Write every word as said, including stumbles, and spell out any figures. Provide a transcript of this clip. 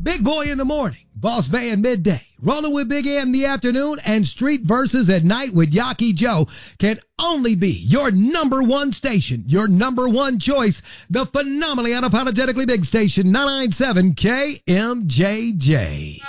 Big Boy in the morning, Boss Bay in midday, Rolling with Big Ant in the afternoon, and Street Verses at night with Yaki Joe can only be your number one station, your number one choice, the phenomenally unapologetically big station, nine ninety-seven K M J J.